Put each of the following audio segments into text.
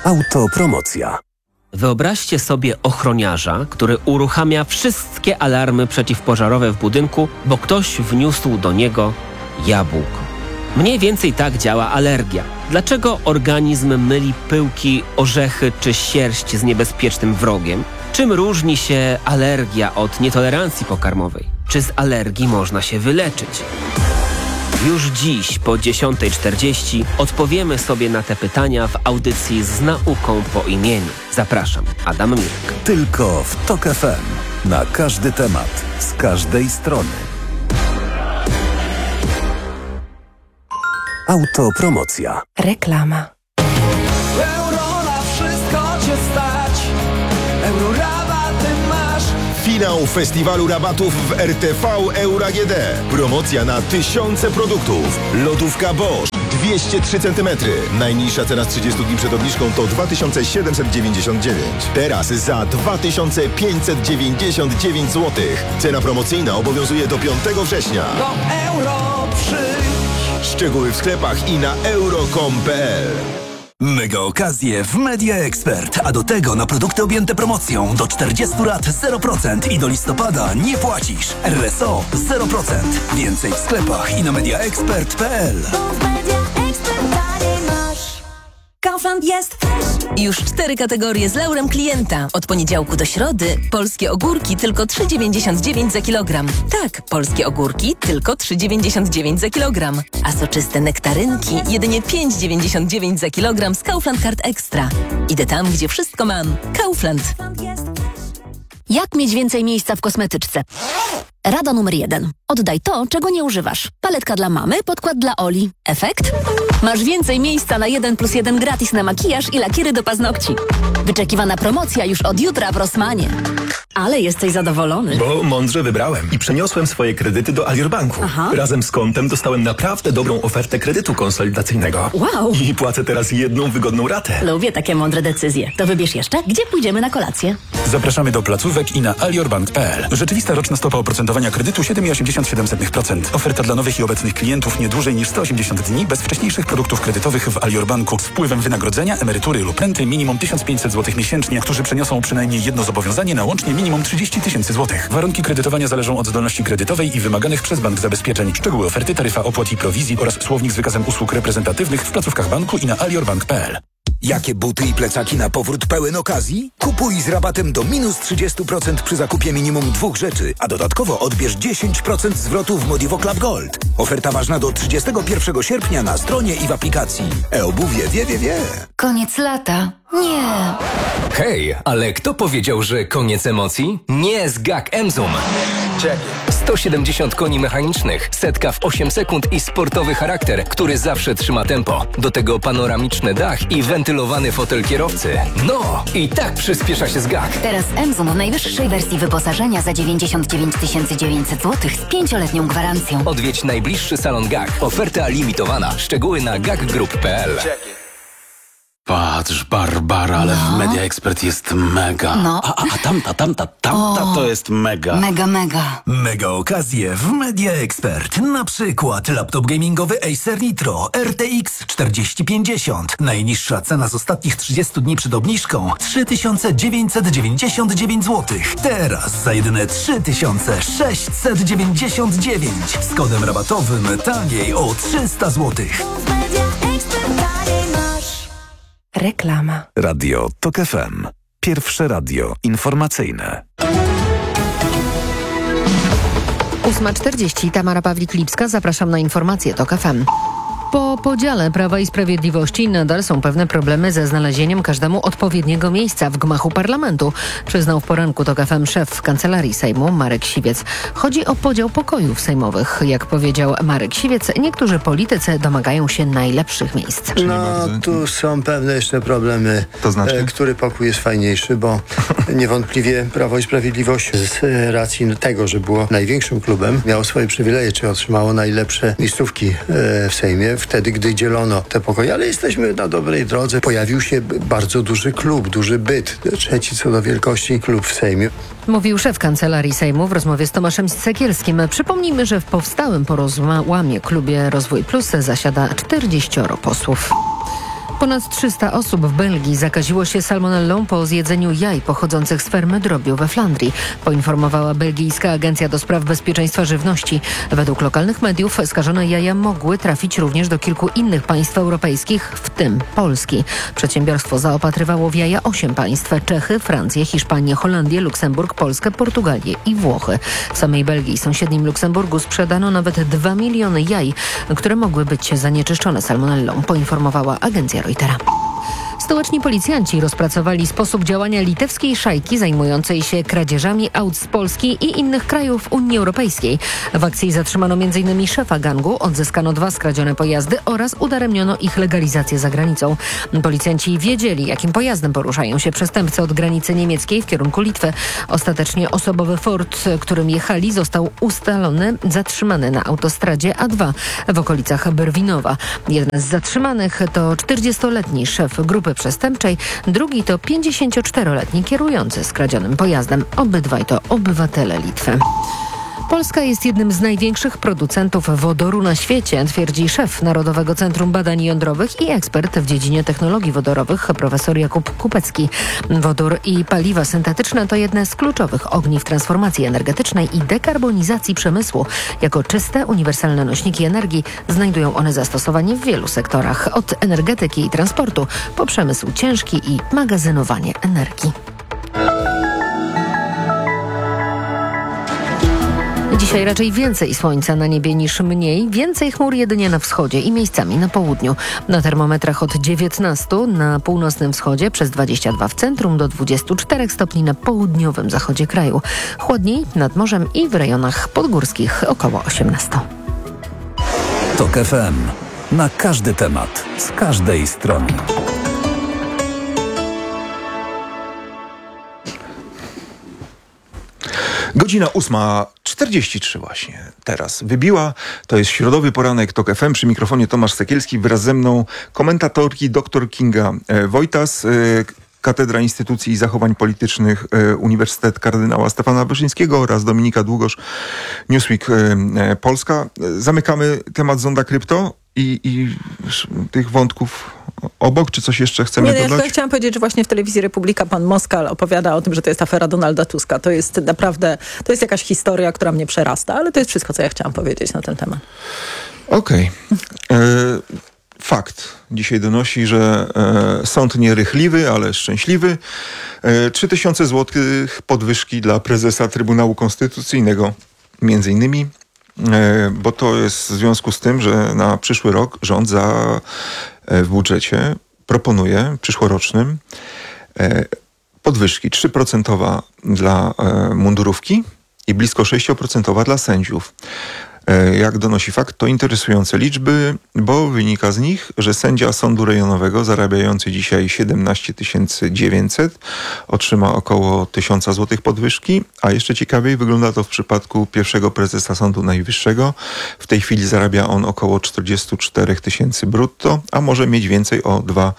Autopromocja. Wyobraźcie sobie ochroniarza, który uruchamia wszystkie alarmy przeciwpożarowe w budynku, bo ktoś wniósł do niego jabłko. Mniej więcej tak działa alergia. Dlaczego organizm myli pyłki, orzechy czy sierść z niebezpiecznym wrogiem? Czym różni się alergia od nietolerancji pokarmowej? Czy z alergii można się wyleczyć? Już dziś po 10:40 odpowiemy sobie na te pytania w audycji z nauką po imieniu. Zapraszam, Adam Mirek. Tylko w TOK FM. Na każdy temat, z każdej strony. Autopromocja. Reklama. Euro na wszystko cię stać. Euro rabaty masz. Finał festiwalu rabatów w RTV Euro AGD. Promocja na tysiące produktów. Lodówka Bosch 203 cm. Najniższa cena z 30 dni przed obniżką to 2799. Teraz za 2599 zł. Cena promocyjna obowiązuje do 5 września. Do euro przyjdź. Szczegóły w sklepach i na euro.com.pl. Mega okazje w Media Expert, a do tego na produkty objęte promocją do 40 lat 0% i do listopada nie płacisz. RSO 0%. Więcej w sklepach i na mediaexpert.pl. Kaufland jest już 4 kategorie z laurem klienta. Od poniedziałku do środy polskie ogórki tylko 3,99 za kilogram. Tak, polskie ogórki tylko 3,99 za kilogram. A soczyste nektarynki jedynie 5,99 za kilogram z Kaufland Card Extra. Idę tam, gdzie wszystko mam. Kaufland. Jak mieć więcej miejsca w kosmetyczce? Rada numer 1. Oddaj to, czego nie używasz. Paletka dla mamy, podkład dla Oli. Efekt? Masz więcej miejsca na 1+1 gratis na makijaż i lakiery do paznokci. Wyczekiwana promocja już od jutra w Rossmanie. Ale jesteś zadowolony. Bo mądrze wybrałem i przeniosłem swoje kredyty do Alior Banku. Aha. Razem z kontem dostałem naprawdę dobrą ofertę kredytu konsolidacyjnego. Wow. I płacę teraz jedną wygodną ratę. Lubię takie mądre decyzje. To wybierz jeszcze, gdzie pójdziemy na kolację. Zapraszamy do placówek i na aliorbank.pl. Rzeczywista roczna stopa oprocentowania kredytu 7,87%. Oferta dla nowych i obecnych klientów nie dłużej niż 180 dni bez wcześniejszych produktów kredytowych w Alior Banku z wpływem wynagrodzenia, emerytury lub renty minimum 1500 zł miesięcznie, którzy przeniosą przynajmniej jedno zobowiązanie na łącznie minimum 30 000 złotych. Warunki kredytowania zależą od zdolności kredytowej i wymaganych przez bank zabezpieczeń. Szczegóły oferty, taryfa opłat i prowizji oraz słownik z wykazem usług reprezentatywnych w placówkach banku i na aliorbank.pl. Jakie buty i plecaki na powrót pełen okazji? Kupuj z rabatem do minus 30% przy zakupie minimum 2 rzeczy, a dodatkowo odbierz 10% zwrotu w Modivo Club Gold. Oferta ważna do 31 sierpnia na stronie i w aplikacji. E-obuwie wie. Koniec lata. Nie. Hej, ale kto powiedział, że koniec emocji? Nie z GAC Emzum. 170 koni mechanicznych, setka w 8 sekund i sportowy charakter, który zawsze trzyma tempo. Do tego panoramiczny dach i wentylowany fotel kierowcy. No, i tak przyspiesza się z GAC. Teraz Emzum w najwyższej wersji wyposażenia za 99 900 zł z 5-letnią gwarancją. Odwiedź najbliższy salon GAC. Oferta limitowana. Szczegóły na gacgroup.pl. Patrz, Barbara, ale w Media Expert jest mega. No. A tamta to jest mega. Mega. Mega okazje w Media Expert. Na przykład laptop gamingowy Acer Nitro RTX 4050. Najniższa cena z ostatnich 30 dni przed obniżką 3999 zł. Teraz za jedyne 3699. Z kodem rabatowym taniej o 300 zł. Reklama. Radio TOK FM. Pierwsze radio informacyjne. 8:40. Tamara Pawlik-Lipska. Zapraszam na informacje TOK FM. Po podziale Prawa i Sprawiedliwości nadal są pewne problemy ze znalezieniem każdemu odpowiedniego miejsca w gmachu parlamentu, przyznał w poranku TOK FM szef Kancelarii Sejmu Marek Siwiec. Chodzi o podział pokojów sejmowych. Jak powiedział Marek Siwiec, niektórzy politycy domagają się najlepszych miejsc. Tu są pewne jeszcze problemy, to znaczy? Który pokój jest fajniejszy, bo niewątpliwie Prawo i Sprawiedliwość z racji tego, że było największym klubem, miało swoje przywileje, czy otrzymało najlepsze miejscówki w Sejmie, wtedy, gdy dzielono te pokoje, ale jesteśmy na dobrej drodze. Pojawił się bardzo duży klub, duży byt, trzeci co do wielkości klub w Sejmie. Mówił szef Kancelarii Sejmu w rozmowie z Tomaszem Sekielskim. Przypomnijmy, że w powstałym po rozłamie klubie Rozwój Plus zasiada 40 posłów. Ponad 300 osób w Belgii zakaziło się salmonellą po zjedzeniu jaj pochodzących z fermy drobiu we Flandrii, poinformowała belgijska Agencja do Spraw Bezpieczeństwa Żywności. Według lokalnych mediów skażone jaja mogły trafić również do kilku innych państw europejskich, w tym Polski. Przedsiębiorstwo zaopatrywało w jaja 8 państw: Czechy, Francję, Hiszpanię, Holandię, Luksemburg, Polskę, Portugalię i Włochy. W samej Belgii i sąsiednim Luksemburgu sprzedano nawet 2 miliony jaj, które mogły być zanieczyszczone salmonellą, poinformowała agencja Reutera. Stołeczni policjanci rozpracowali sposób działania litewskiej szajki zajmującej się kradzieżami aut z Polski i innych krajów Unii Europejskiej. W akcji zatrzymano m.in. szefa gangu, odzyskano 2 skradzione pojazdy oraz udaremniono ich legalizację za granicą. Policjanci wiedzieli, jakim pojazdem poruszają się przestępcy od granicy niemieckiej w kierunku Litwy. Ostatecznie osobowy Ford, którym jechali, został zatrzymany na autostradzie A2 w okolicach Brwinowa. Jeden z zatrzymanych to 40-letni szef grupy przestępczej, drugi to 54-letni kierujący skradzionym pojazdem. Obydwaj to obywatele Litwy. Polska jest jednym z największych producentów wodoru na świecie, twierdzi szef Narodowego Centrum Badań Jądrowych i ekspert w dziedzinie technologii wodorowych profesor Jakub Kupecki. Wodór i paliwa syntetyczne to jedne z kluczowych ogniw transformacji energetycznej i dekarbonizacji przemysłu. Jako czyste, uniwersalne nośniki energii znajdują one zastosowanie w wielu sektorach, od energetyki i transportu po przemysł ciężki i magazynowanie energii. Dzisiaj raczej więcej słońca na niebie niż mniej, więcej chmur jedynie na wschodzie i miejscami na południu. Na termometrach od 19 na północnym wschodzie, przez 22 w centrum, do 24 stopni na południowym zachodzie kraju. Chłodniej nad morzem i w rejonach podgórskich około 18. TOK FM. Na każdy temat, z każdej strony. Godzina 8:43 właśnie teraz wybiła. To jest środowy poranek TOK FM. Przy mikrofonie Tomasz Sekielski. Wraz ze mną komentatorki dr Kinga Wojtas, Katedra Instytucji i Zachowań Politycznych Uniwersytet Kardynała Stefana Wyszyńskiego oraz Dominika Długosz, Newsweek Polska. Zamykamy temat zonda krypto i tych wątków obok, czy coś jeszcze chcemy dodać? Ja chciałam powiedzieć, że właśnie w telewizji Republika pan Moskal opowiada o tym, że to jest afera Donalda Tuska. To jest naprawdę, to jest jakaś historia, która mnie przerasta, ale to jest wszystko, co ja chciałam powiedzieć na ten temat. Okej. Fakt dzisiaj donosi, że sąd nierychliwy, ale szczęśliwy. 3000 zł podwyżki dla prezesa Trybunału Konstytucyjnego. Między innymi, bo to jest w związku z tym, że na przyszły rok rząd w budżecie proponuje przyszłorocznym podwyżki 3% dla mundurówki i blisko 6% dla sędziów. Jak donosi fakt, to interesujące liczby, bo wynika z nich, że sędzia sądu rejonowego zarabiający dzisiaj 17 900 otrzyma około 1000 zł podwyżki, a jeszcze ciekawiej wygląda to w przypadku pierwszego prezesa Sądu Najwyższego. W tej chwili zarabia on około 44 000 brutto, a może mieć więcej o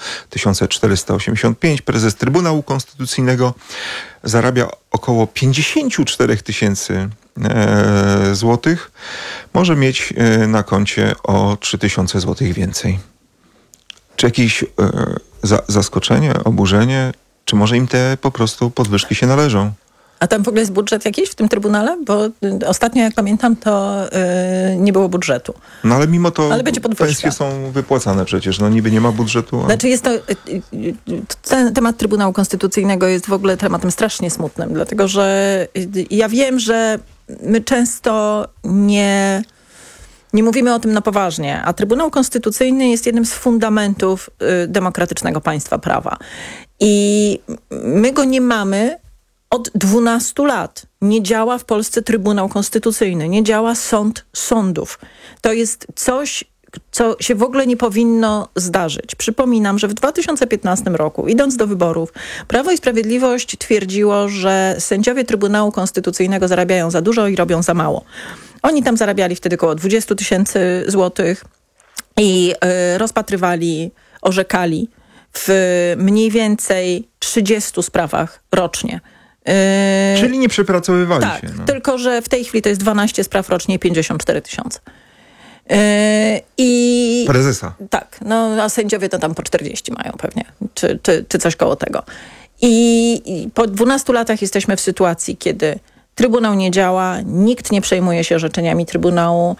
2485. Prezes Trybunału Konstytucyjnego zarabia około 54 000 złotych, może mieć na koncie o 3000 złotych więcej. Czy jakieś zaskoczenie, oburzenie, czy może im te po prostu podwyżki się należą? A tam w ogóle jest budżet jakiś w tym Trybunale? Bo ostatnio, jak pamiętam, to nie było budżetu. No ale mimo to będzie pensje są wypłacane przecież. No niby nie ma budżetu. A... Znaczy jest to... Ten temat Trybunału Konstytucyjnego jest w ogóle tematem strasznie smutnym, dlatego że ja wiem, że my często nie mówimy o tym na poważnie, a Trybunał Konstytucyjny jest jednym z fundamentów demokratycznego państwa prawa. I my go nie mamy od 12 lat. Nie działa w Polsce Trybunał Konstytucyjny, nie działa sąd sądów. To jest coś, co się w ogóle nie powinno zdarzyć. Przypominam, że w 2015 roku, idąc do wyborów, Prawo i Sprawiedliwość twierdziło, że sędziowie Trybunału Konstytucyjnego zarabiają za dużo i robią za mało. Oni tam zarabiali wtedy około 20 000 złotych i rozpatrywali, orzekali w mniej więcej 30 sprawach rocznie. Czyli nie przepracowywali tak, się. No. Tylko że w tej chwili to jest 12 spraw rocznie i 54 000. I prezesa. Tak, no a sędziowie to tam po 40 mają pewnie, czy coś koło tego. I po 12 latach jesteśmy w sytuacji, kiedy Trybunał nie działa, nikt nie przejmuje się orzeczeniami Trybunału.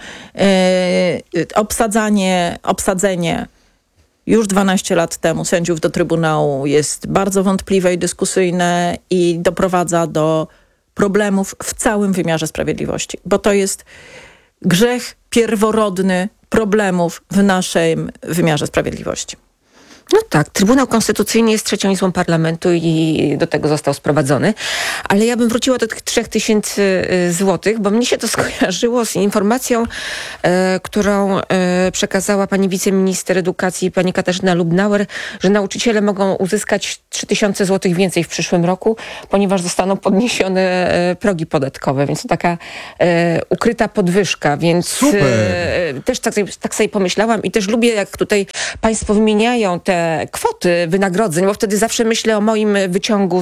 Obsadzenie już 12 lat temu sędziów do Trybunału jest bardzo wątpliwe i dyskusyjne i doprowadza do problemów w całym wymiarze sprawiedliwości, bo to jest grzech pierworodny problemów w naszym wymiarze sprawiedliwości. No tak, Trybunał Konstytucyjny jest trzecią izbą parlamentu i do tego został sprowadzony. Ale ja bym wróciła do tych 3000 złotych, bo mnie się to skojarzyło z informacją, którą przekazała pani wiceminister edukacji, pani Katarzyna Lubnauer, że nauczyciele mogą uzyskać 3000 złotych więcej w przyszłym roku, ponieważ zostaną podniesione progi podatkowe, więc to taka ukryta podwyżka, więc też tak sobie pomyślałam i też lubię, jak tutaj państwo wymieniają te kwoty wynagrodzeń, bo wtedy zawsze myślę o moim wyciągu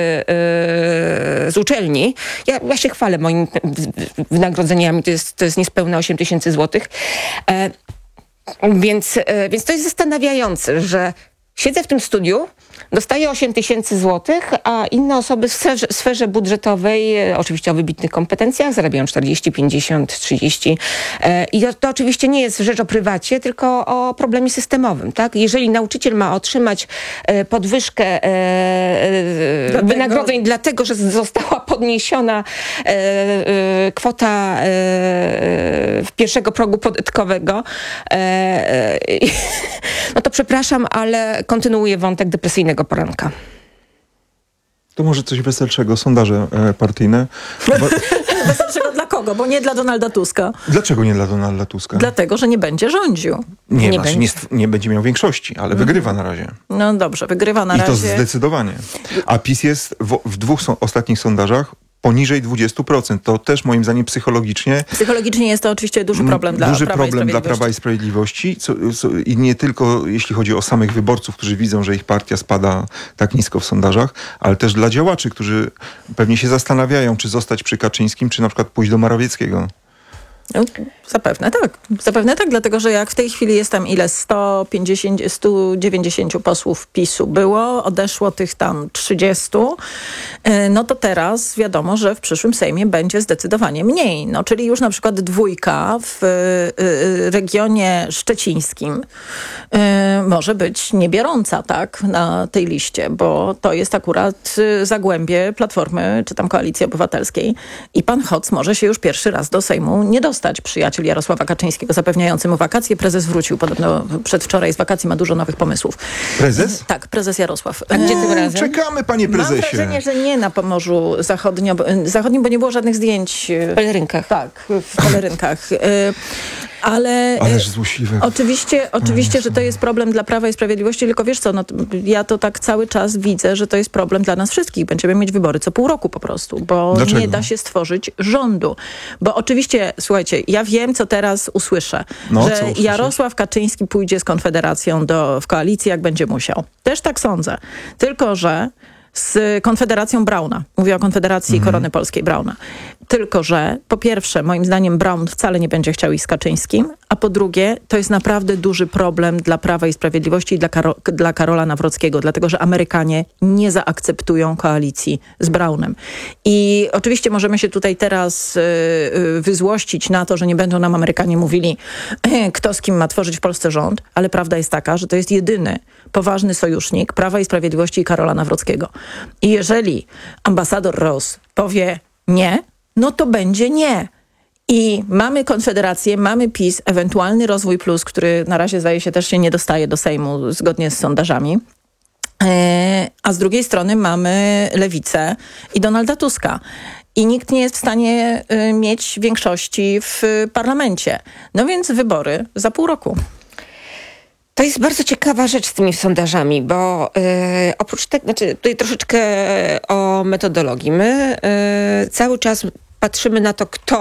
z uczelni. Ja się chwalę moimi wynagrodzeniami, to jest niespełna 8000 złotych. Więc to jest zastanawiające, że siedzę w tym studiu, dostaję 8000 złotych, a inne osoby w sferze budżetowej, oczywiście o wybitnych kompetencjach, zarabiają 40, 50, 30. I to oczywiście nie jest rzecz o prywacie, tylko o problemie systemowym. Tak? Jeżeli nauczyciel ma otrzymać podwyżkę wynagrodzeń dlatego, że została podniesiona kwota pierwszego progu podatkowego, no to przepraszam, ale kontynuuję wątek depresyjnego poranka. To może coś weselszego, sondaże partyjne. Weselszego dla kogo? Bo nie dla Donalda Tuska. Dlaczego nie dla Donalda Tuska? Dlatego, że nie będzie rządził. Nie będzie miał większości, ale wygrywa na razie. No dobrze, wygrywa na razie. I to zdecydowanie. A PiS jest w dwóch ostatnich sondażach poniżej 20%. To też moim zdaniem psychologicznie jest to oczywiście duży problem dla Prawa i Sprawiedliwości. I nie tylko jeśli chodzi o samych wyborców, którzy widzą, że ich partia spada tak nisko w sondażach, ale też dla działaczy, którzy pewnie się zastanawiają, czy zostać przy Kaczyńskim, czy na przykład pójść do Morawieckiego. Zapewne tak, dlatego że jak w tej chwili jest tam 190 posłów PiS-u było, odeszło tych tam 30, no to teraz wiadomo, że w przyszłym Sejmie będzie zdecydowanie mniej. No, czyli już na przykład 2 w regionie szczecińskim może być niebierąca, tak, na tej liście, bo to jest akurat zagłębie Platformy, czy tam Koalicji Obywatelskiej i pan Hoc może się już pierwszy raz do Sejmu nie dostać. Przyjaciel Jarosława Kaczyńskiego zapewniający mu wakacje. Prezes wrócił podobno przedwczoraj z wakacji, ma dużo nowych pomysłów. Prezes? Tak, prezes Jarosław. A gdzie tym razem? Czekamy, panie prezesie. Mam wrażenie, że nie na Pomorzu Zachodnim, bo nie było żadnych zdjęć. W pelerynkach. Tak, w pelerynkach. Ależ złośliwe. Oczywiście, że to jest problem dla Prawa i Sprawiedliwości, tylko wiesz co, no, ja to tak cały czas widzę, że to jest problem dla nas wszystkich. Będziemy mieć wybory co pół roku po prostu, bo Dlaczego? nie da się stworzyć rządu. Bo oczywiście, słuchajcie, ja wiem, co teraz usłyszę, że Jarosław Kaczyński pójdzie z Konfederacją w koalicji, jak będzie musiał. Też tak sądzę. Tylko że z Konfederacją Brauna. Mówię o Konfederacji Korony Polskiej Brauna. Tylko że po pierwsze, moim zdaniem Braun wcale nie będzie chciał iść z Kaczyńskim, a po drugie, to jest naprawdę duży problem dla Prawa i Sprawiedliwości i dla Karola Nawrockiego, dlatego że Amerykanie nie zaakceptują koalicji z Braunem. I oczywiście możemy się tutaj teraz wyzłościć na to, że nie będą nam Amerykanie mówili, kto z kim ma tworzyć w Polsce rząd, ale prawda jest taka, że to jest jedyny poważny sojusznik Prawa i Sprawiedliwości i Karola Nawrockiego. I jeżeli ambasador Ross powie nie, no to będzie nie. I mamy Konfederację, mamy PiS, ewentualny Rozwój Plus, który na razie zdaje się też się nie dostaje do Sejmu zgodnie z sondażami. A z drugiej strony mamy Lewicę i Donalda Tuska. I nikt nie jest w stanie mieć większości w parlamencie. No więc wybory za pół roku. To jest bardzo ciekawa rzecz z tymi sondażami, bo oprócz tego, tutaj troszeczkę o metodologii. My cały czas patrzymy na to,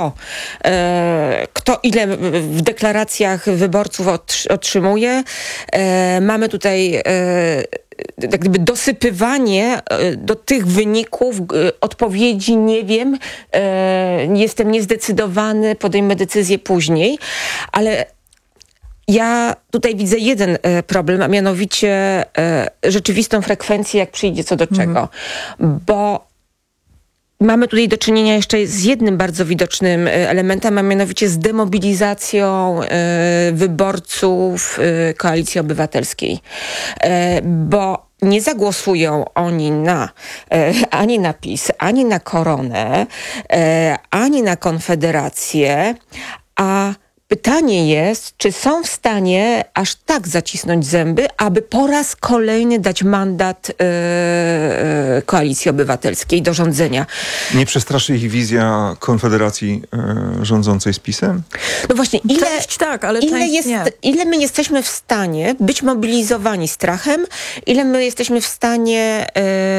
kto ile w deklaracjach wyborców otrzymuje. Mamy tutaj jak gdyby dosypywanie do tych wyników odpowiedzi nie wiem, jestem niezdecydowany, podejmę decyzję później, ale ja tutaj widzę jeden problem, a mianowicie rzeczywistą frekwencję, jak przyjdzie co do czego. Bo mamy tutaj do czynienia jeszcze z jednym bardzo widocznym elementem, a mianowicie z demobilizacją wyborców Koalicji Obywatelskiej. Bo nie zagłosują oni ani na PiS, ani na Koronę, ani na Konfederację, a pytanie jest, czy są w stanie aż tak zacisnąć zęby, aby po raz kolejny dać mandat Koalicji Obywatelskiej do rządzenia. Nie przestraszy ich wizja Konfederacji rządzącej z PiS-em? No właśnie, ile my jesteśmy w stanie być mobilizowani strachem, ile my jesteśmy w stanie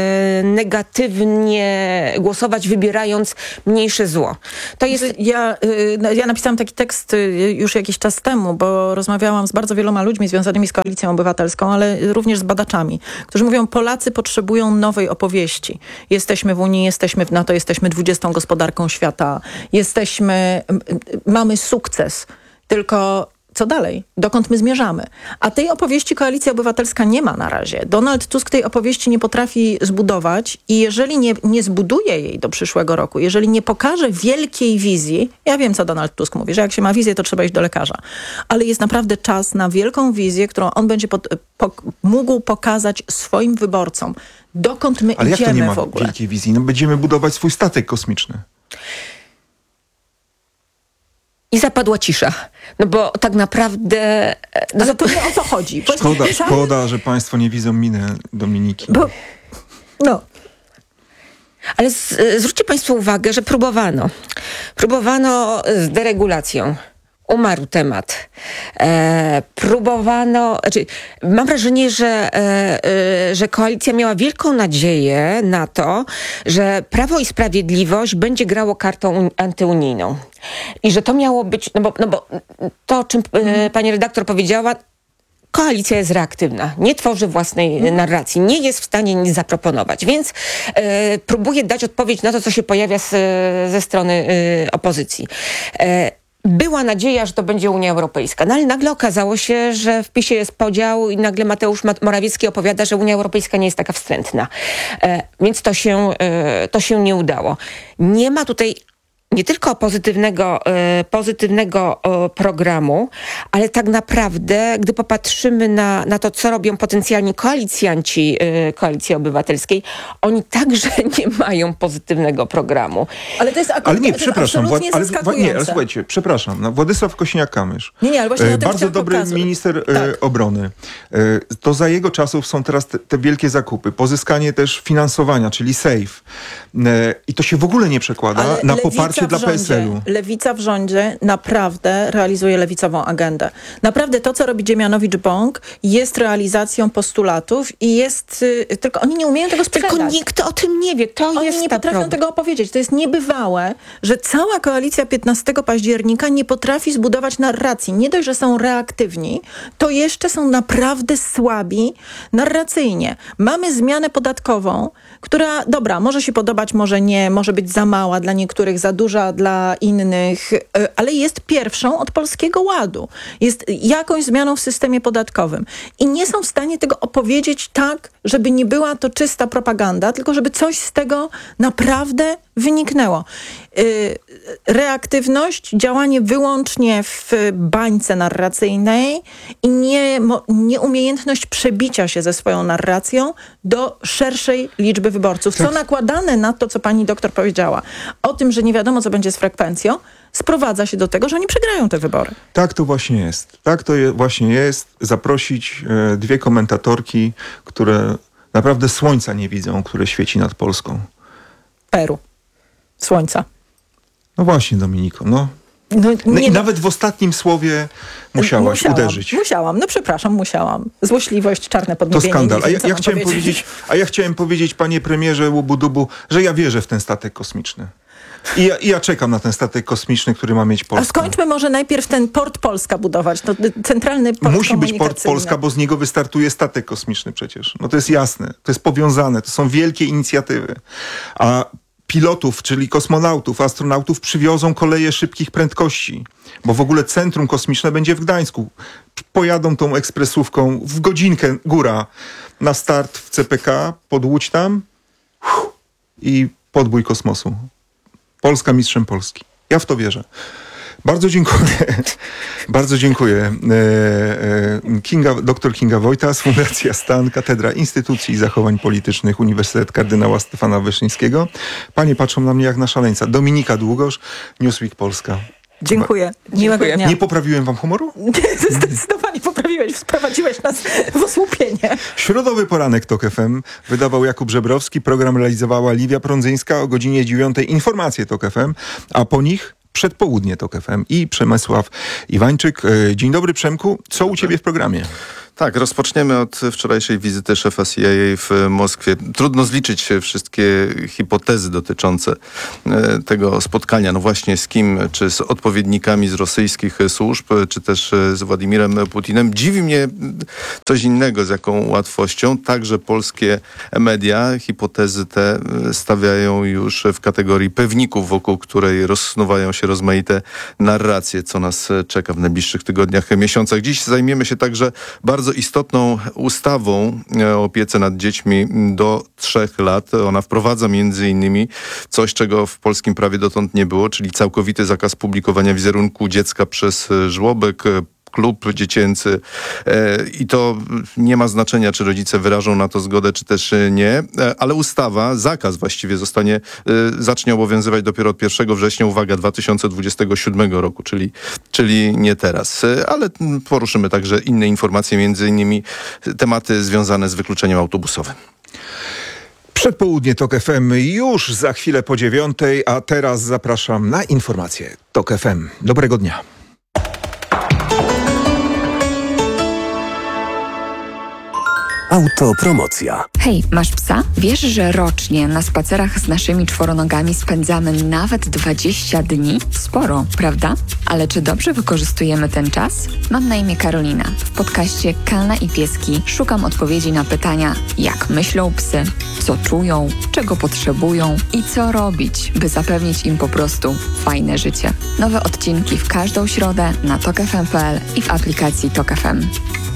negatywnie głosować, wybierając mniejsze zło. To jest... Ja napisałam taki tekst już jakiś czas temu, bo rozmawiałam z bardzo wieloma ludźmi związanymi z Koalicją Obywatelską, ale również z badaczami, którzy mówią, Polacy potrzebują nowej opowieści. Jesteśmy w Unii, jesteśmy w NATO, jesteśmy 20. gospodarką świata, mamy sukces, tylko co dalej? Dokąd my zmierzamy? A tej opowieści Koalicja Obywatelska nie ma na razie. Donald Tusk tej opowieści nie potrafi zbudować i jeżeli nie zbuduje jej do przyszłego roku, jeżeli nie pokaże wielkiej wizji, ja wiem, co Donald Tusk mówi, że jak się ma wizję, to trzeba iść do lekarza. Ale jest naprawdę czas na wielką wizję, którą on będzie mógł pokazać swoim wyborcom. Dokąd my Ale idziemy jak to nie ma w ogóle? wielkiej wizji? No będziemy budować swój statek kosmiczny. I zapadła cisza. No bo tak naprawdę... Ale to nie o to chodzi. Szkoda, że państwo nie widzą miny Dominiki. Ale zwróćcie państwo uwagę, że próbowano. Próbowano z deregulacją. Umarł temat. Mam wrażenie, że koalicja miała wielką nadzieję na to, że Prawo i Sprawiedliwość będzie grało kartą antyunijną. I że to miało być, no bo to, o czym pani redaktor powiedziała, koalicja jest reaktywna, nie tworzy własnej narracji, nie jest w stanie nic zaproponować, więc próbuje dać odpowiedź na to, co się pojawia ze strony opozycji. Była nadzieja, że to będzie Unia Europejska, no ale nagle okazało się, że w PiS-ie jest podział i nagle Mateusz Morawiecki opowiada, że Unia Europejska nie jest taka wstrętna. Więc to się nie udało. Nie ma tutaj nie tylko pozytywnego programu, ale tak naprawdę, gdy popatrzymy na to, co robią potencjalni koalicjanci Koalicji Obywatelskiej, oni także nie mają pozytywnego programu. Ale to jest absolutnie zaskakujące. Ale słuchajcie, przepraszam, no, Władysław Kosiniak-Kamysz, ale właśnie bardzo dobry minister obrony. To za jego czasów są teraz te wielkie zakupy, pozyskanie też finansowania, czyli SAFE. I to się w ogóle nie przekłada na poparcie dla PSL-u. Lewica w rządzie naprawdę realizuje lewicową agendę. Naprawdę to, co robi Dziemianowicz-Bąk, jest realizacją postulatów i tylko oni nie umieją tego sprzedać. Tylko nikt o tym nie wie. Oni nie potrafią tego opowiedzieć. To jest niebywałe, że cała koalicja 15 października nie potrafi zbudować narracji. Nie dość, że są reaktywni, to jeszcze są naprawdę słabi narracyjnie. Mamy zmianę podatkową, która, może się podobać, może nie, może być za mała dla niektórych, za duża dla innych, ale jest pierwszą od Polskiego Ładu. Jest jakąś zmianą w systemie podatkowym. I nie są w stanie tego opowiedzieć tak, żeby nie była to czysta propaganda, tylko żeby coś z tego naprawdę wyniknęło. Reaktywność, działanie wyłącznie w bańce narracyjnej i nieumiejętność przebicia się ze swoją narracją do szerszej liczby wyborców. Co nakładane na to, co pani doktor powiedziała, o tym, że nie wiadomo, co będzie z frekwencją, sprowadza się do tego, że oni przegrają te wybory. Tak to właśnie jest. Właśnie jest. Zaprosić dwie komentatorki, które naprawdę słońca nie widzą, które świeci nad Polską. Peru. Słońca. No właśnie, Dominiko, nawet w ostatnim słowie musiałaś uderzyć. Musiałam, musiałam. Złośliwość, czarne podniebienie. To skandal. Ja chciałem powiedzieć, panie premierze Łubu-Dubu, że ja wierzę w ten statek kosmiczny. I ja czekam na ten statek kosmiczny, który ma mieć Polskę. A skończmy może najpierw ten Port Polska budować. To centralny port Musi być Port Polska, bo z niego wystartuje statek kosmiczny przecież. No to jest jasne, to jest powiązane, to są wielkie inicjatywy. A pilotów, czyli kosmonautów, astronautów przywiozą koleje szybkich prędkości, bo w ogóle centrum kosmiczne będzie w Gdańsku. Pojadą tą ekspresówką w godzinkę góra na start w CPK, pod Łódź tam i podbój kosmosu. Polska mistrzem Polski. Ja w to wierzę. Bardzo dziękuję. Bardzo dziękuję. Dr Kinga Wojtas, Fundacja Stan, Katedra Instytucji i Zachowań Politycznych, Uniwersytet Kardynała Stefana Wyszyńskiego. Panie patrzą na mnie jak na szaleńca. Dominika Długosz, Newsweek Polska. Dziękuję. Miłego dnia. Nie poprawiłem wam humoru? Zdecydowanie poprawiłeś. Wprowadziłeś nas w osłupienie. Środowy poranek TOK FM wydawał Jakub Żebrowski. Program realizowała Liwia Prądzyńska. O godzinie 9:00 informacje TOK FM, a po nich przedpołudnie TOK FM i Przemysław Iwańczyk. Dzień dobry, Przemku. Co u ciebie w programie? Tak, rozpoczniemy od wczorajszej wizyty szefa CIA w Moskwie. Trudno zliczyć wszystkie hipotezy dotyczące tego spotkania. No właśnie z kim, czy z odpowiednikami z rosyjskich służb, czy też z Władimirem Putinem. Dziwi mnie coś innego, z jaką łatwością. Także polskie media hipotezy te stawiają już w kategorii pewników, wokół której rozsnuwają się rozmaite narracje, co nas czeka w najbliższych tygodniach, miesiącach. Dziś zajmiemy się także bardzo istotną ustawą o opiece nad dziećmi do 3 lat. Ona wprowadza między innymi coś, czego w polskim prawie dotąd nie było, czyli całkowity zakaz publikowania wizerunku dziecka przez żłobek, klub dziecięcy i to nie ma znaczenia, czy rodzice wyrażą na to zgodę, czy też nie, ale ustawa, zakaz właściwie zacznie obowiązywać dopiero od 1 września, uwaga, 2027 roku, czyli nie teraz. Ale poruszymy także inne informacje, między innymi tematy związane z wykluczeniem autobusowym. Przedpołudnie TOK FM już za chwilę po 9:00, a teraz zapraszam na informacje TOK FM. Dobrego dnia. Autopromocja. Hej, masz psa? Wiesz, że rocznie na spacerach z naszymi czworonogami spędzamy nawet 20 dni? Sporo, prawda? Ale czy dobrze wykorzystujemy ten czas? Mam na imię Karolina. W podcaście Kalna i Pieski szukam odpowiedzi na pytania, jak myślą psy, co czują, czego potrzebują i co robić, by zapewnić im po prostu fajne życie. Nowe odcinki w każdą środę na tokfm.pl i w aplikacji TOK FM.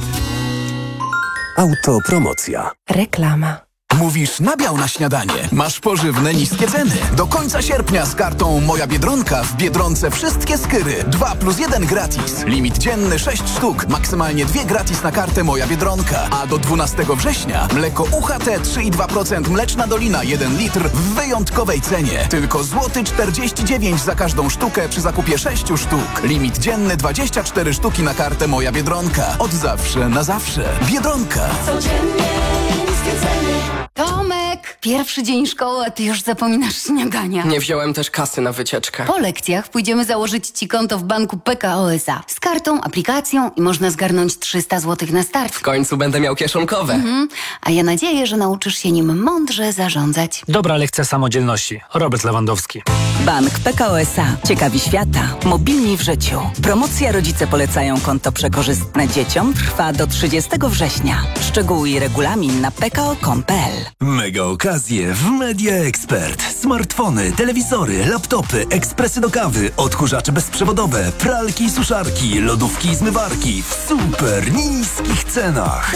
Autopromocja. Reklama. Mówisz nabiał na śniadanie. Masz pożywne niskie ceny. Do końca sierpnia z kartą Moja Biedronka w Biedronce wszystkie skyry 2+1 gratis. Limit dzienny 6 sztuk. Maksymalnie 2 gratis na kartę Moja Biedronka. A do 12 września mleko UHT 3,2% Mleczna Dolina 1 litr w wyjątkowej cenie. Tylko złoty 49 za każdą sztukę przy zakupie 6 sztuk. Limit dzienny 24 sztuki na kartę Moja Biedronka. Od zawsze na zawsze. Biedronka. Codziennie niskie ceny. Tomek, pierwszy dzień szkoły, a ty już zapominasz śniadania. Nie wziąłem też kasy na wycieczkę. Po lekcjach pójdziemy założyć ci konto w banku PKO SA. Z kartą, aplikacją i można zgarnąć 300 zł na start. W końcu będę miał kieszonkowe. A ja nadzieję, że nauczysz się nim mądrze zarządzać. Dobra lekcja samodzielności. Robert Lewandowski. Bank PKO SA. Ciekawi świata. Mobilni w życiu. Promocja Rodzice polecają konto przekorzystne dzieciom trwa do 30 września. Szczegóły i regulamin na pko.com.pl. Mega okazje w Media Expert. Smartfony, telewizory, laptopy, ekspresy do kawy, odkurzacze bezprzewodowe, pralki i suszarki, lodówki i zmywarki w super niskich cenach.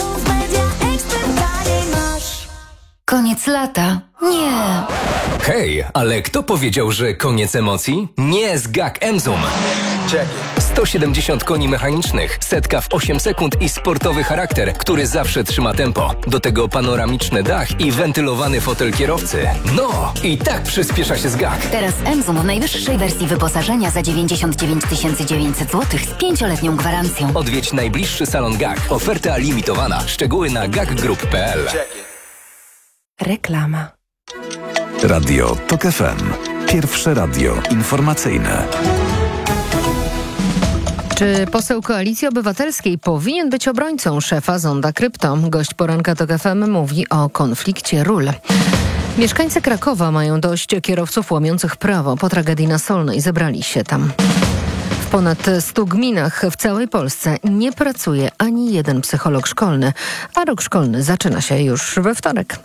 Koniec lata? Nie. Hej, ale kto powiedział, że koniec emocji? Nie z GAC Enzum. 170 koni mechanicznych, setka w 8 sekund i sportowy charakter, który zawsze trzyma tempo. Do tego panoramiczny dach i wentylowany fotel kierowcy. No, i tak przyspiesza się z GAC. Teraz Enzum w najwyższej wersji wyposażenia za 99 900 zł z 5-letnią gwarancją. Odwiedź najbliższy salon GAC. Oferta limitowana. Szczegóły na gacgroup.pl. Reklama. Radio TOK FM. Pierwsze radio informacyjne. Czy poseł Koalicji Obywatelskiej powinien być obrońcą szefa Zonda Krypto? Gość poranka TOK FM mówi o konflikcie ról. Mieszkańcy Krakowa mają dość kierowców łamiących prawo. Po tragedii na Solnej zebrali się tam. W ponad 100 gminach w całej Polsce nie pracuje ani jeden psycholog szkolny, a rok szkolny zaczyna się już we wtorek.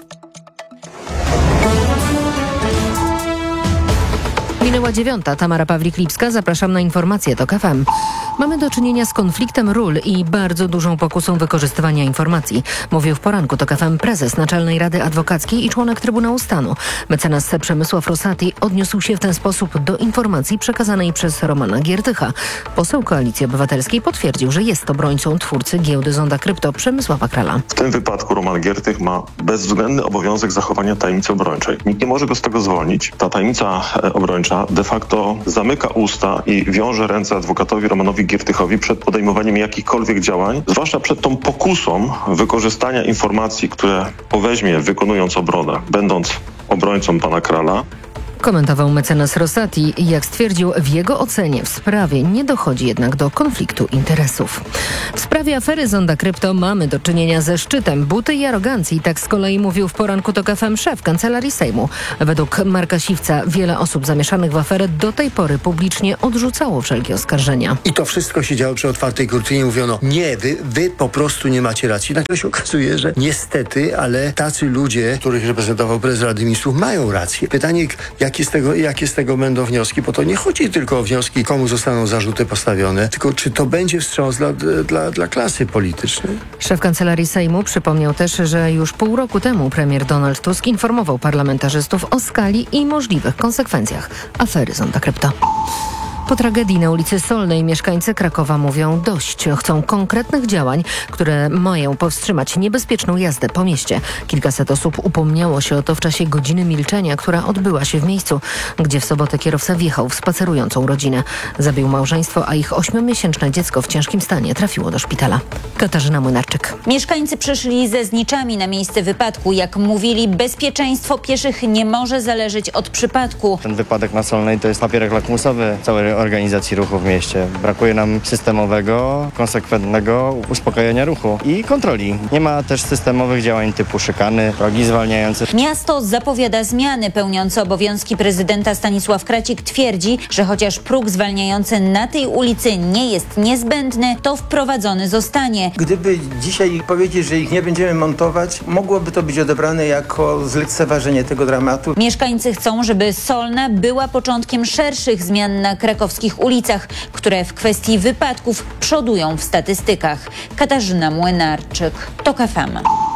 Minęła 9. Tamara Pawlik-Lipska. Zapraszam na informacje TOK FM. Mamy do czynienia z konfliktem ról i bardzo dużą pokusą wykorzystywania informacji. Mówił w poranku TOK FM prezes Naczelnej Rady Adwokackiej i członek Trybunału Stanu. Mecenas Przemysław Rosati odniósł się w ten sposób do informacji przekazanej przez Romana Giertycha. Poseł Koalicji Obywatelskiej potwierdził, że jest obrońcą twórcy giełdy Zonda Krypto Przemysława Krala. W tym wypadku Roman Giertych ma bezwzględny obowiązek zachowania tajemnicy obrończej. Nikt nie może go z tego zwolnić. Ta tajemnica obrończa de facto zamyka usta i wiąże ręce adwokatowi Romanowi Giertychowi przed podejmowaniem jakichkolwiek działań, zwłaszcza przed tą pokusą wykorzystania informacji, które poweźmie wykonując obronę, będąc obrońcą pana Krala. Komentował mecenas Rosati i jak stwierdził, w jego ocenie w sprawie nie dochodzi jednak do konfliktu interesów. W sprawie afery Zonda Krypto mamy do czynienia ze szczytem buty i arogancji. Tak z kolei mówił w poranku TOK FM szef Kancelarii Sejmu. Według Marka Siwca wiele osób zamieszanych w aferę do tej pory publicznie odrzucało wszelkie oskarżenia. I to wszystko się działo przy otwartej kurtynie. Mówiono, nie, wy po prostu nie macie racji. Nagle się okazuje, że niestety, ale tacy ludzie, których reprezentował prezes Rady Ministrów, mają rację. Pytanie, jakie z tego będą wnioski, bo to nie chodzi tylko o wnioski, komu zostaną zarzuty postawione, tylko czy to będzie wstrząs dla klasy politycznej. Szef Kancelarii Sejmu przypomniał też, że już pół roku temu premier Donald Tusk informował parlamentarzystów o skali i możliwych konsekwencjach afery Zonda Krypto. Po tragedii na ulicy Solnej mieszkańcy Krakowa mówią dość. Chcą konkretnych działań, które mają powstrzymać niebezpieczną jazdę po mieście. Kilkaset osób upomniało się o to w czasie godziny milczenia, która odbyła się w miejscu, gdzie w sobotę kierowca wjechał w spacerującą rodzinę. Zabił małżeństwo, a ich 8-miesięczne dziecko w ciężkim stanie trafiło do szpitala. Katarzyna Młynarczyk. Mieszkańcy przyszli ze zniczami na miejsce wypadku. Jak mówili, bezpieczeństwo pieszych nie może zależeć od przypadku. Ten wypadek na Solnej to jest papierek lakmusowy całej organizacji ruchu w mieście. Brakuje nam systemowego, konsekwentnego uspokajania ruchu i kontroli. Nie ma też systemowych działań typu szykany, progi zwalniające. Miasto zapowiada zmiany. Pełniący obowiązki prezydenta Stanisław Kracik twierdzi, że chociaż próg zwalniający na tej ulicy nie jest niezbędny, to wprowadzony zostanie. Gdyby dzisiaj powiedzieć, że ich nie będziemy montować, mogłoby to być odebrane jako zlekceważenie tego dramatu. Mieszkańcy chcą, żeby Solna była początkiem szerszych zmian na krakowskich ulicach, które w kwestii wypadków przodują w statystykach. Katarzyna Młynarczyk, TOK FM.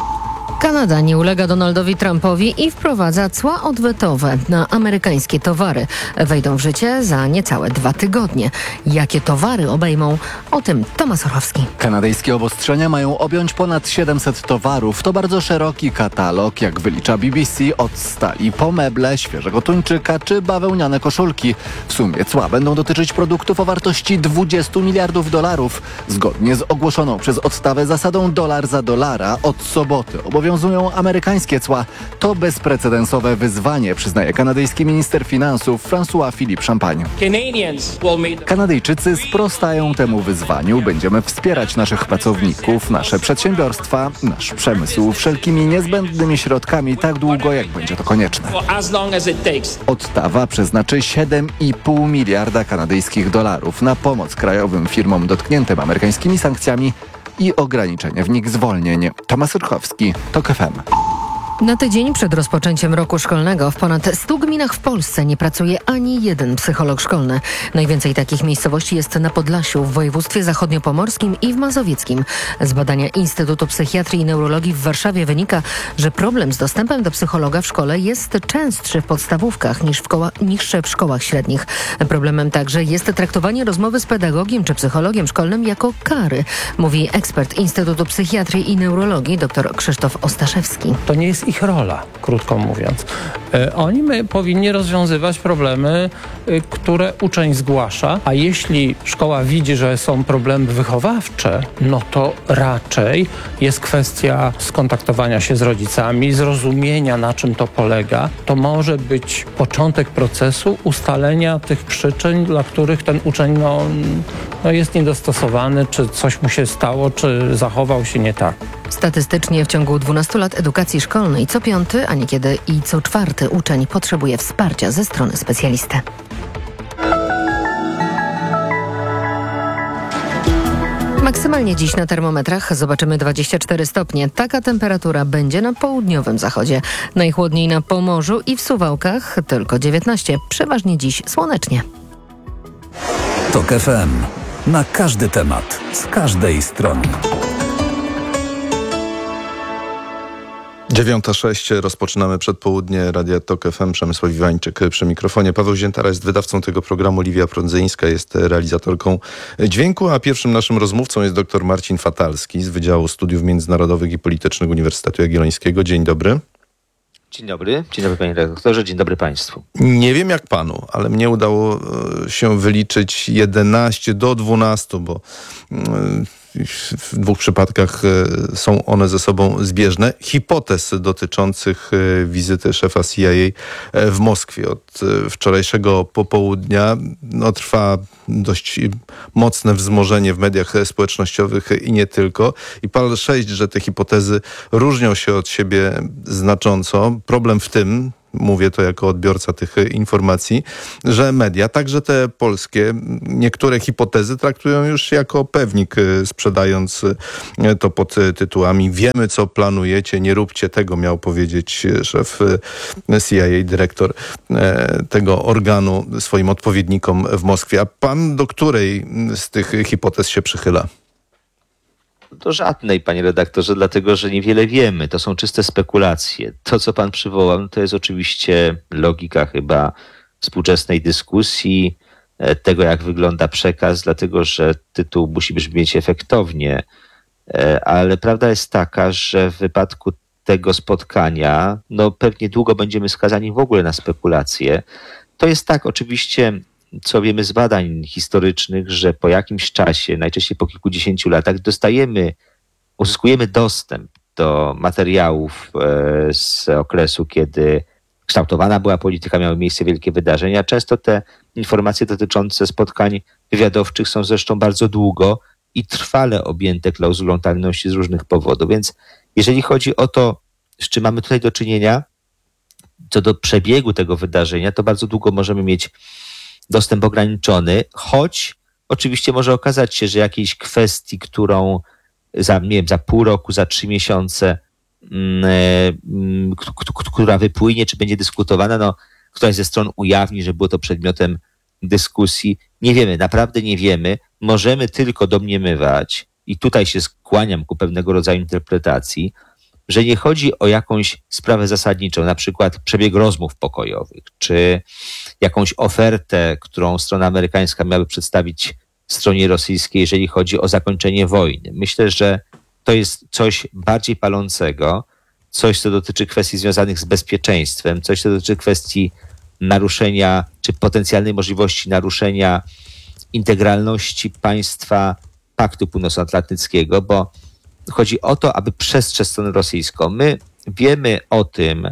Kanada nie ulega Donaldowi Trumpowi i wprowadza cła odwetowe na amerykańskie towary. Wejdą w życie za niecałe 2 tygodnie. Jakie towary obejmą? O tym Tomasz Orchowski. Kanadyjskie obostrzenia mają objąć ponad 700 towarów. To bardzo szeroki katalog, jak wylicza BBC, od stali po meble, świeżego tuńczyka czy bawełniane koszulki. W sumie cła będą dotyczyć produktów o wartości $20 miliardów. Zgodnie z ogłoszoną przez odstawę zasadą dolar za dolara od soboty obowiązują amerykańskie cła. To bezprecedensowe wyzwanie, przyznaje kanadyjski minister finansów François-Philippe Champagne. Kanadyjczycy sprostają temu wyzwaniu. Będziemy wspierać naszych pracowników, nasze przedsiębiorstwa, nasz przemysł wszelkimi niezbędnymi środkami tak długo, jak będzie to konieczne. Odstawa przeznaczy $7,5 miliarda kanadyjskich na pomoc krajowym firmom dotkniętym amerykańskimi sankcjami i ograniczenie w nich zwolnień. Tomasz Orchowski, TOK FM. Na tydzień przed rozpoczęciem roku szkolnego w ponad 100 gminach w Polsce nie pracuje ani jeden psycholog szkolny. Najwięcej takich miejscowości jest na Podlasiu, w województwie zachodniopomorskim i w mazowieckim. Z badania Instytutu Psychiatrii i Neurologii w Warszawie wynika, że problem z dostępem do psychologa w szkole jest częstszy w podstawówkach niż w szkołach średnich. Problemem także jest traktowanie rozmowy z pedagogiem czy psychologiem szkolnym jako kary, mówi ekspert Instytutu Psychiatrii i Neurologii dr Krzysztof Ostaszewski. To nie jest ich rola, krótko mówiąc. Oni powinni rozwiązywać problemy, które uczeń zgłasza, a jeśli szkoła widzi, że są problemy wychowawcze, no to raczej jest kwestia skontaktowania się z rodzicami, zrozumienia, na czym to polega. To może być początek procesu ustalenia tych przyczyn, dla których ten uczeń jest niedostosowany, czy coś mu się stało, czy zachował się nie tak. Statystycznie w ciągu 12 lat edukacji szkolnej co 5, a niekiedy i co 4 uczeń potrzebuje wsparcia ze strony specjalisty. Maksymalnie dziś na termometrach zobaczymy 24 stopnie. Taka temperatura będzie na południowym zachodzie. Najchłodniej na Pomorzu i w Suwałkach tylko 19. Przeważnie dziś słonecznie. TOK FM. Na każdy temat, z każdej strony. 9:06, rozpoczynamy przedpołudnie Radia TOK FM. Przemysław Iwańczyk przy mikrofonie. Paweł Ziętara jest wydawcą tego programu, Liwia Prądzyńska jest realizatorką dźwięku, a pierwszym naszym rozmówcą jest dr Marcin Fatalski z Wydziału Studiów Międzynarodowych i Politycznych Uniwersytetu Jagiellońskiego. Dzień dobry. Dzień dobry panie redaktorze, dzień dobry państwu. Nie wiem jak panu, ale mnie udało się wyliczyć 11 do 12, bo w 2 przypadkach są one ze sobą zbieżne. Hipotez dotyczących wizyty szefa CIA w Moskwie. Od wczorajszego popołudnia trwa dość mocne wzmożenie w mediach społecznościowych i nie tylko. I pal 6, że te hipotezy różnią się od siebie znacząco. Problem w tym, mówię to jako odbiorca tych informacji, że media, także te polskie, niektóre hipotezy traktują już jako pewnik, sprzedając to pod tytułami "Wiemy, co planujecie, nie róbcie tego", miał powiedzieć szef CIA, dyrektor tego organu swoim odpowiednikom w Moskwie. A pan do której z tych hipotez się przychyla? Do żadnej, panie redaktorze, dlatego że niewiele wiemy. To są czyste spekulacje. To, co pan przywołał, to jest oczywiście logika chyba współczesnej dyskusji, tego, jak wygląda przekaz, dlatego że tytuł musi brzmieć efektownie. Ale prawda jest taka, że w wypadku tego spotkania, pewnie długo będziemy skazani w ogóle na spekulacje. To jest tak, oczywiście, co wiemy z badań historycznych, że po jakimś czasie, najczęściej po kilkudziesięciu latach, uzyskujemy dostęp do materiałów z okresu, kiedy kształtowana była polityka, miały miejsce wielkie wydarzenia. Często te informacje dotyczące spotkań wywiadowczych są zresztą bardzo długo i trwale objęte klauzulą tajności z różnych powodów. Więc jeżeli chodzi o to, z czym mamy tutaj do czynienia, co do przebiegu tego wydarzenia, to bardzo długo możemy mieć dostęp ograniczony, choć oczywiście może okazać się, że jakiejś kwestii, którą za pół roku, za 3 miesiące, która wypłynie, czy będzie dyskutowana, któraś ze stron ujawni, że było to przedmiotem dyskusji. Nie wiemy, naprawdę nie wiemy. Możemy tylko domniemywać, i tutaj się skłaniam ku pewnego rodzaju interpretacji, że nie chodzi o jakąś sprawę zasadniczą, na przykład przebieg rozmów pokojowych, czy jakąś ofertę, którą strona amerykańska miałaby przedstawić stronie rosyjskiej, jeżeli chodzi o zakończenie wojny. Myślę, że to jest coś bardziej palącego, coś, co dotyczy kwestii związanych z bezpieczeństwem, coś, co dotyczy kwestii naruszenia, czy potencjalnej możliwości naruszenia integralności państwa Paktu Północnoatlantyckiego, bo chodzi o to, aby przestrzec stronę rosyjską. My wiemy o tym,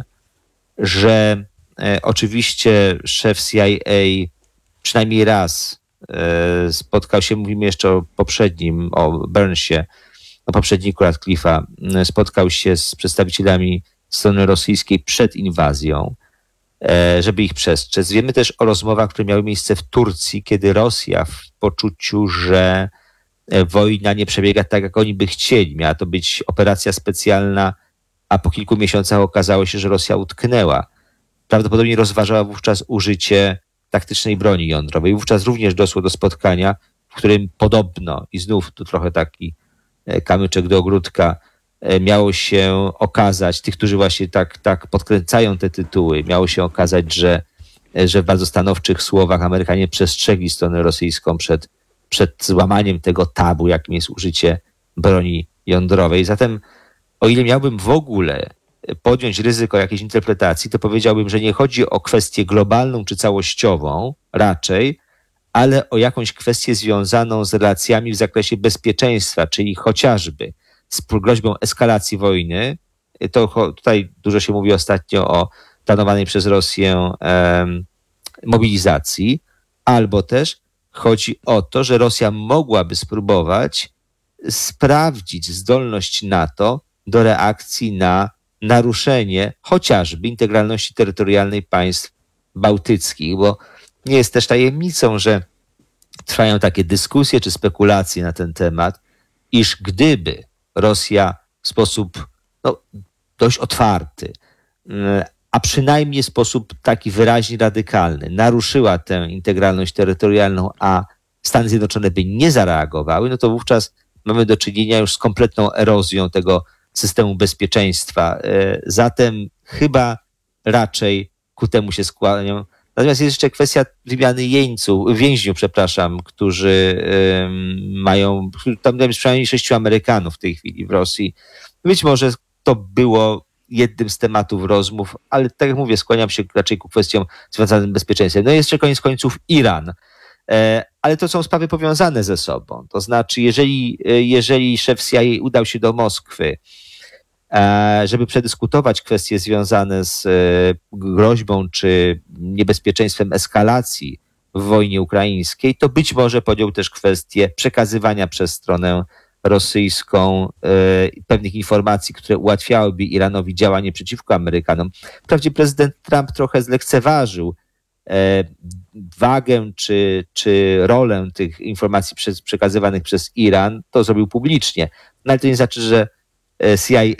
że oczywiście szef CIA przynajmniej raz spotkał się, mówimy jeszcze o poprzednim, o Burnsie, o poprzedniku Radcliffe'a, spotkał się z przedstawicielami strony rosyjskiej przed inwazją, żeby ich przestrzec. Wiemy też o rozmowach, które miały miejsce w Turcji, kiedy Rosja w poczuciu, że wojna nie przebiega tak, jak oni by chcieli. Miała to być operacja specjalna, a po kilku miesiącach okazało się, że Rosja utknęła. Prawdopodobnie rozważała wówczas użycie taktycznej broni jądrowej. Wówczas również doszło do spotkania, w którym podobno, i znów tu trochę taki kamyczek do ogródka, miało się okazać, tych, którzy właśnie tak podkręcają te tytuły, miało się okazać, że w bardzo stanowczych słowach Amerykanie przestrzegli stronę rosyjską przed złamaniem tego tabu, jakim jest użycie broni jądrowej. Zatem, o ile miałbym w ogóle podjąć ryzyko jakiejś interpretacji, to powiedziałbym, że nie chodzi o kwestię globalną czy całościową raczej, ale o jakąś kwestię związaną z relacjami w zakresie bezpieczeństwa, czyli chociażby z groźbą eskalacji wojny. To tutaj dużo się mówi ostatnio o planowanej przez Rosję mobilizacji, albo też chodzi o to, że Rosja mogłaby spróbować sprawdzić zdolność NATO do reakcji na naruszenie chociażby integralności terytorialnej państw bałtyckich, bo nie jest też tajemnicą, że trwają takie dyskusje czy spekulacje na ten temat, iż gdyby Rosja w sposób dość otwarty, a przynajmniej w sposób taki wyraźnie radykalny, naruszyła tę integralność terytorialną, a Stany Zjednoczone by nie zareagowały, no to wówczas mamy do czynienia już z kompletną erozją tego systemu bezpieczeństwa. Zatem chyba raczej ku temu się skłaniam. Natomiast jest jeszcze kwestia wymiany więźniów, którzy mają, tam jest przynajmniej 6 Amerykanów w tej chwili w Rosji. Być może to było jednym z tematów rozmów, ale tak jak mówię, skłaniam się raczej ku kwestiom związanym z bezpieczeństwem. No i jeszcze koniec końców Iran. Ale to są sprawy powiązane ze sobą. To znaczy, jeżeli szef CIA udał się do Moskwy, żeby przedyskutować kwestie związane z groźbą czy niebezpieczeństwem eskalacji w wojnie ukraińskiej, to być może podjął też kwestię przekazywania przez stronę rosyjską pewnych informacji, które ułatwiałyby Iranowi działanie przeciwko Amerykanom. Wprawdzie prezydent Trump trochę zlekceważył wagę czy rolę tych informacji przekazywanych przez Iran, to zrobił publicznie. No ale to nie znaczy, że CIA